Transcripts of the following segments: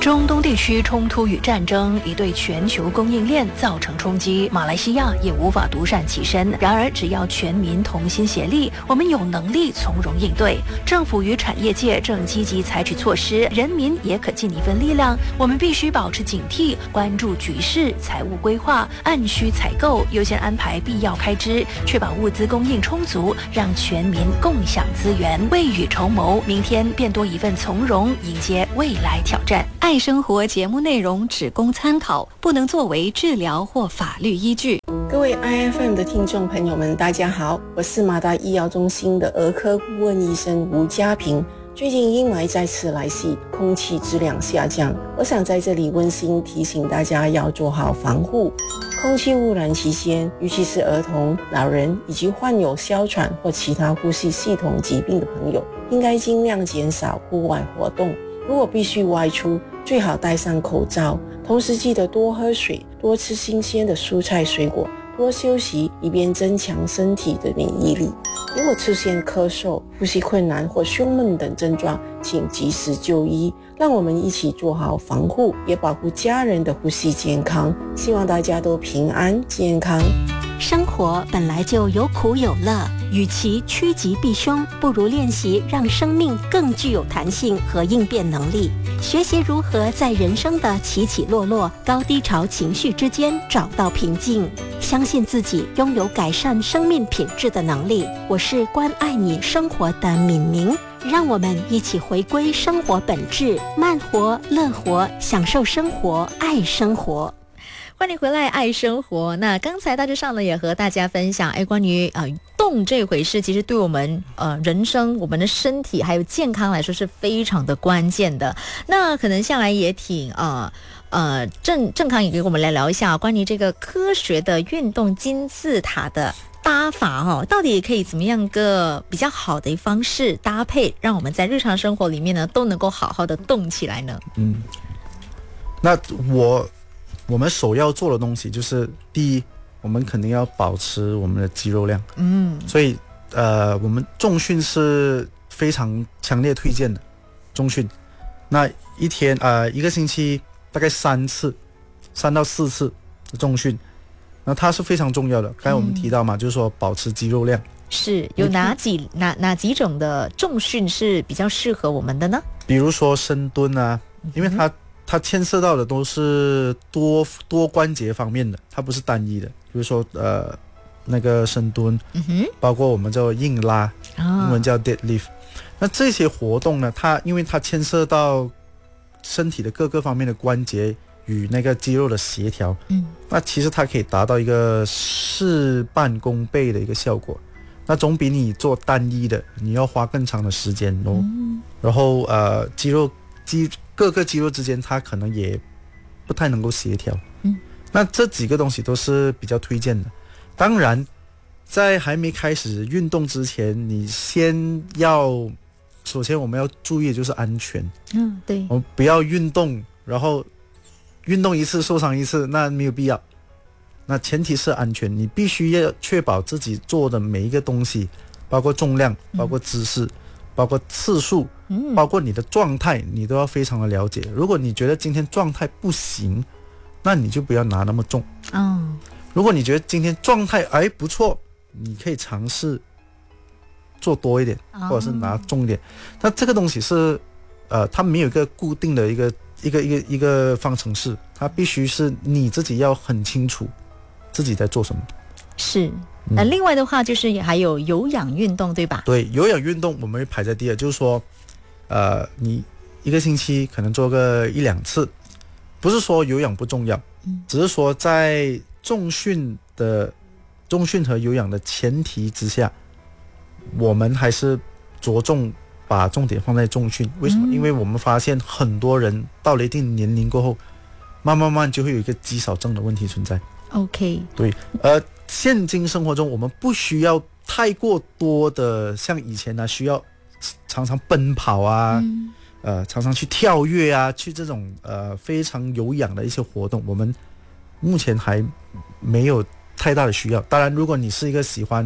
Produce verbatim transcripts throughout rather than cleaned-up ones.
中东地区冲突与战争已对全球供应链造成冲击，马来西亚也无法独善其身。然而，只要全民同心协力，我们有能力从容应对。政府与产业界正积极采取措施，人民也可尽一份力量。我们必须保持警惕，关注局势，财务规划，按需采购，优先安排必要开支，确保物资供应充足，让全民共享资源，未雨绸缪，明天便多一份从容，迎接未来挑战。 爱生活节目内容只供参考，不能作为治疗或法律依据。 各位 I F M 的听众朋友们，大家好，我是马大医药中心的儿科顾问医生吴家平。最近阴霾再次来袭，空气质量下降，我想在这里温馨提醒大家要做好防护。空气污染期间，尤其是儿童、老人以及患有哮喘或其他呼吸系统疾病的朋友，应该尽量减少户外活动。如果必须外出，最好戴上口罩，同时记得多喝水，多吃新鲜的蔬菜水果，多休息，以便增强身体的免疫力。如果出现咳嗽、呼吸困难或胸闷等症状，请及时就医。让我们一起做好防护，也保护家人的呼吸健康。希望大家都平安健康。 生活本来就有苦有乐，与其趋吉避凶，不如练习让生命更具有弹性和应变能力，学习如何在人生的起起落落、高低潮情绪之间找到平静，相信自己拥有改善生命品质的能力。我是关爱你生活的敏明，让我们一起回归生活本质，慢活、乐活，享受生活，爱生活。 欢迎回来爱生活。那刚才大致上呢也和大家分享哎，关于呃动这回事，其实对我们呃人生、我们的身体还有健康来说是非常的关键的。那可能下来也挺呃呃郑郑康也给我们来聊一下关于这个科学的运动金字塔的搭法哦，到底可以怎么样个比较好的方式搭配，让我们在日常生活里面呢都能够好好的动起来呢？ 嗯，那我。我们首要做的东西就是，第一，我们肯定要保持我们的肌肉量。嗯，所以呃，我们重训是非常强烈推荐的。重训，那一天呃一个星期大概三次，三到四次的重训，那它是非常重要的。刚才我们提到嘛，嗯、就是说保持肌肉量。 是有哪几哪哪几种的重训是比较适合我们的呢？ 比如说深蹲啊，因为它。它牵涉到的都是多多关节方面的，它不是单一的。比如说呃那个深蹲，嗯哼，包括我们叫硬拉，英文叫 deadlift。那这些活动呢，它因为它牵涉到身体的各个方面的关节与那个肌肉的协调，嗯，那其实它可以达到一个事半功倍的一个效果。那总比你做单一的，你要花更长的时间哦。嗯、然后呃肌肉肌各个肌肉之间它可能也不太能够协调，嗯，那这几个东西都是比较推荐的。当然在还没开始运动之前，你先要首先我们要注意的就是安全。 嗯，对， 我们不要运动然后运动一次受伤一次，那没有必要。那前提是安全，你必须要确保自己做的每一个东西，包括重量，包括姿势，嗯、包括次数，嗯、包括你的状态，你都要非常的了解。如果你觉得今天状态不行，那你就不要拿那么重。嗯，如果你觉得今天状态哎不错，你可以尝试做多一点，或者是拿重一点。那这个东西是呃，它没有一个固定的一个一个一个一个方程式，它必须是你自己要很清楚自己在做什么。 是。那另外的话就是也还有有氧运动，对吧？ 对，有氧运动我们会排在第二，就是说呃，你一个星期可能做个一两次，不是说有氧不重要，嗯、只是说在重训的重训和有氧的前提之下，我们还是着重把重点放在重训。为什么？嗯、因为我们发现很多人到了一定年龄过后，慢慢慢就会有一个肌少症的问题存在。 OK， 对，呃，现今生活中我们不需要太过多的像以前呢、啊，需要常常奔跑啊，嗯、呃，常常去跳跃啊，去这种呃非常有氧的一些活动，我们目前还没有太大的需要。当然，如果你是一个喜欢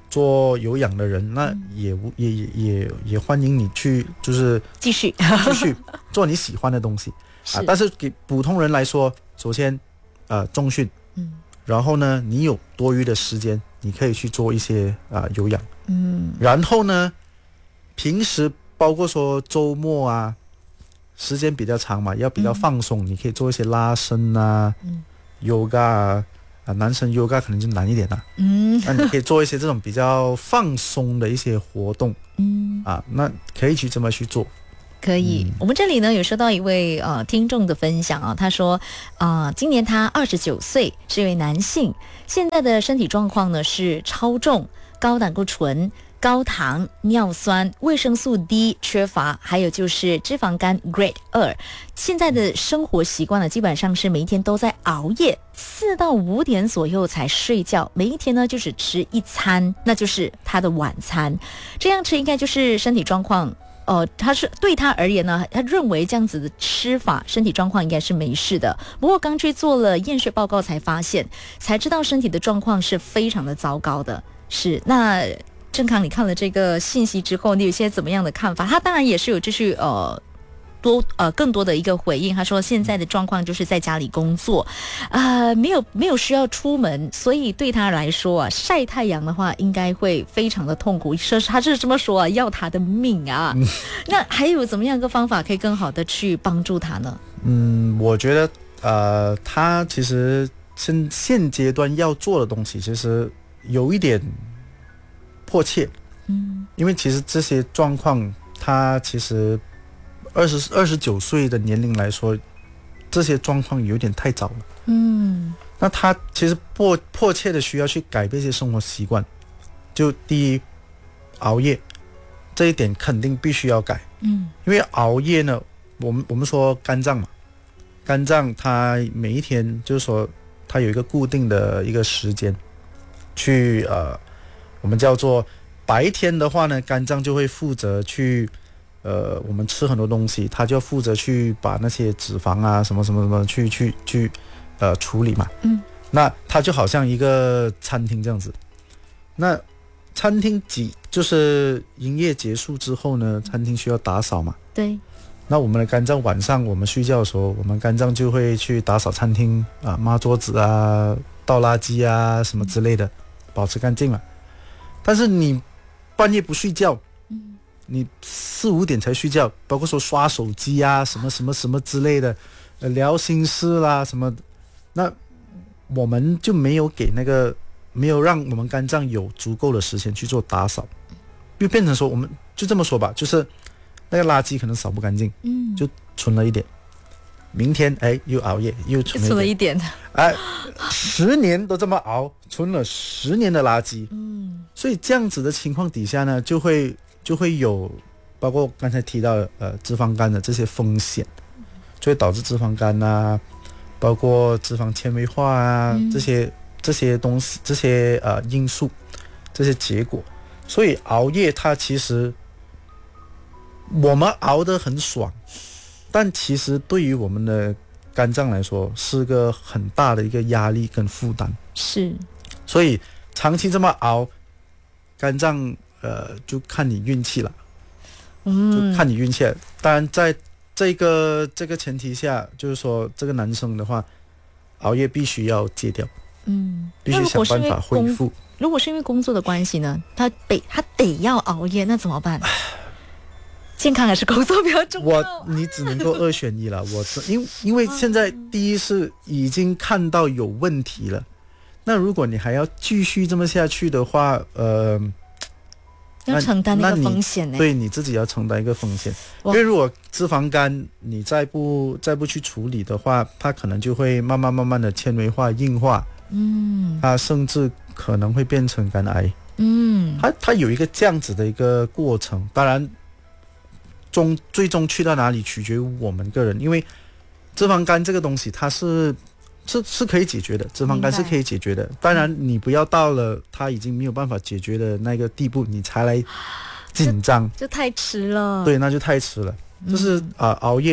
做有氧的人，那也无也也也也欢迎你去，就是继续继续做你喜欢的东西啊。但是给普通人来说，首先呃重训，嗯，然后呢，你有多余的时间，你可以去做一些啊、呃、有氧，嗯，然后呢，平时包括说周末啊，时间比较长嘛，要比较放松，嗯、你可以做一些拉伸啊，嗯 ，yoga 啊。啊，男生 yoga 可能就难一点了，嗯，那你可以做一些这种比较放松的一些活动，嗯，啊，那可以去这么去做。 可以、嗯，我们这里呢有收到一位呃听众的分享啊，他说啊、呃，今年他二十九岁，是一位男性，现在的身体状况呢是超重、高胆固醇、高糖、尿酸、维生素 D 缺乏，还有就是脂肪肝 Grade 二。现在的生活习惯呢，基本上是每一天都在熬夜，四到五点左右才睡觉，每一天呢就只吃一餐，那就是他的晚餐。这样吃应该就是身体状况。呃，他是对他而言呢，他认为这样子的吃法，身体状况应该是没事的。不过刚去做了验血报告，才发现，才知道身体的状况是非常的糟糕的。是那。正康，你看了这个信息之后，你有些怎么样的看法？他当然也是有继续呃多呃更多的一个回应。他说现在的状况就是在家里工作，啊、呃、没有没有需要出门，所以对他来说啊，晒太阳的话应该会非常的痛苦。说他是这么说啊，要他的命啊。嗯、那还有怎么样一个方法可以更好的去帮助他呢？ 嗯，我觉得呃，他其实现现阶段要做的东西，其实有一点。迫切，嗯，因为其实这些状况，他其实二十二十九岁的年龄来说，这些状况有点太早了，嗯，那他其实迫迫切的需要去改变一些生活习惯。就第一，熬夜这一点肯定必须要改，嗯，因为熬夜呢，我们我们说肝脏嘛，肝脏它每一天就是说它有一个固定的一个时间去呃。我们叫做白天的话呢，肝脏就会负责去，呃，我们吃很多东西，它就负责去把那些脂肪啊什么什么什么去去去，呃，处理嘛。嗯。那它就好像一个餐厅这样子。那餐厅几就是营业结束之后呢，餐厅需要打扫嘛。 对。 那我们的肝脏晚上我们睡觉的时候，我们肝脏就会去打扫餐厅啊，抹桌子啊，倒垃圾啊什么之类的，保持干净嘛。但是你半夜不睡觉，嗯，你四五点才睡觉，包括说刷手机啊，什么什么什么之类的，呃，聊心事啦什么，那我们就没有给那个，没有让我们肝脏有足够的时间去做打扫，就变成说，我们就这么说吧，就是那个垃圾可能扫不干净，嗯，就存了一点。明天哎，又熬夜，又存了一点，哎，十年都这么熬，存了十年的垃圾，嗯，所以这样子的情况底下呢，就会就会有，包括刚才提到的呃脂肪肝的这些风险，就会导致脂肪肝啊，包括脂肪纤维化啊、嗯、这些这些东西，这些呃因素，这些结果，所以熬夜它其实我们熬得很爽。但其实对于我们的肝脏来说，是个很大的一个压力跟负担。 是， 所以长期这么熬，肝脏呃就看你运气了，嗯，就看你运气了。当然，在这个这个前提下，就是说这个男生的话，熬夜必须要戒掉，嗯，必须想办法恢复。 如果是因为工作的关系呢，他得他得要熬夜，那怎么办？健康还是工作比较重要？ 我你只能够二选一了。我因因为现在第一是已经看到有问题了，那如果你还要继续这么下去的话，呃， 要承担那个风险呢？ 对，你自己要承担一个风险。因为如果脂肪肝你再不再不去处理的话，它可能就会慢慢慢慢的纤维化、硬化，嗯，它甚至可能会变成肝癌，嗯，它它有一个这样子的一个过程，当然。终最终去到哪里取决于我们个人，因为脂肪肝这个东西它是是是可以解决的，脂肪肝是可以解决的。当然你不要到了它已经没有办法解决的那个地步，你才来紧张， 就太迟了。 对，那就太迟了。就是啊、呃，熬夜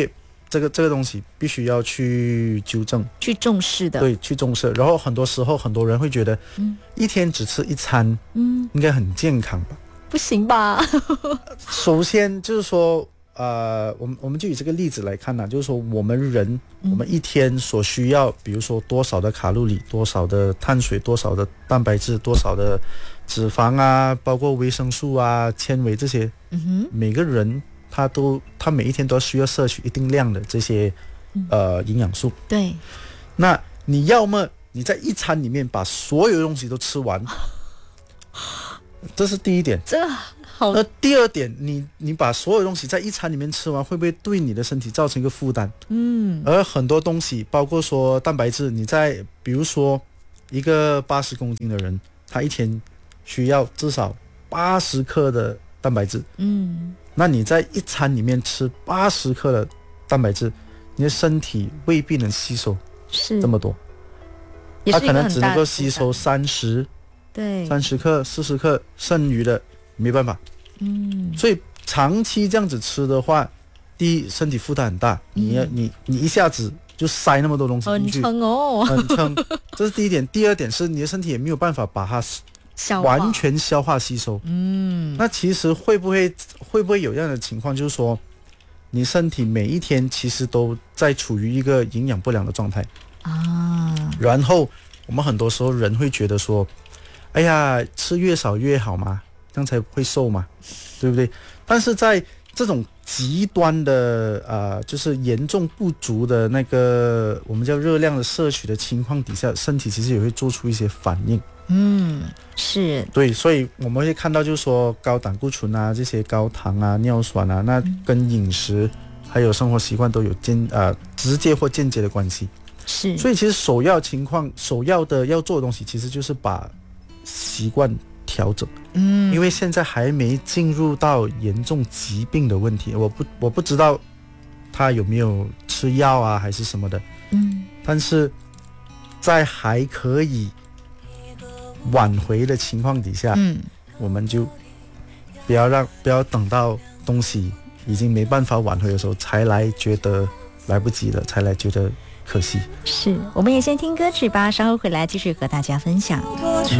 这个这个东西必须要去纠正， 去重视的。 对，去重视。然后很多时候很多人会觉得， 嗯， 一天只吃一餐，嗯，应该很健康吧？ 不行吧？ 首先就是说，呃，我们我们就以这个例子来看呢、啊，就是说我们人、嗯、我们一天所需要，比如说多少的卡路里，多少的碳水，多少的蛋白质，多少的脂肪啊，包括维生素啊、纤维这些，嗯哼，每个人他都他每一天都需要摄取一定量的这些呃营养素。 对， 那你要么你在一餐里面把所有东西都吃完，这是第一点。 这好。 那第二点，你你把所有东西在一餐里面吃完，会不会对你的身体造成一个负担？嗯。而很多东西，包括说蛋白质，你在比如说一个八十公斤的人，他一天需要至少八十克的蛋白质。嗯。那你在一餐里面吃八十克的蛋白质，你的身体未必能吸收是这么多，它可能只能够吸收三十， 对， 三十克、四十克，剩余的没办法。嗯，所以长期这样子吃的话，第一身体负担很大，你嗯、你你一下子就塞那么多东西进去， 很撑哦， 很撑。这是第一点。第二点是你的身体也没有办法把它完全消化吸收。嗯，那其实会不会会不会有这样的情况，就是说你身体每一天其实都在处于一个营养不良的状态啊。然后我们很多时候人会觉得说，哎呀，吃越少越好嘛，这样才会瘦嘛，对不对？但是在这种极端的呃，就是严重不足的那个我们叫热量的摄取的情况底下，身体其实也会做出一些反应。 嗯，是对，所以我们会看到，就是说高胆固醇啊，这些高糖啊、尿酸啊，那跟饮食还有生活习惯都有间呃直接或间接的关系。 是， 所以其实首要情况，首要的要做的东西，其实就是把习惯调整。嗯，因为现在还没进入到严重疾病的问题，我不我不知道他有没有吃药啊，还是什么的。嗯，但是在还可以挽回的情况底下，嗯，我们就不要让不要等到东西已经没办法挽回的时候，才来觉得来不及了，才来觉得可惜。 是，我们也先听歌曲吧，稍后回来继续和大家分享。 脱去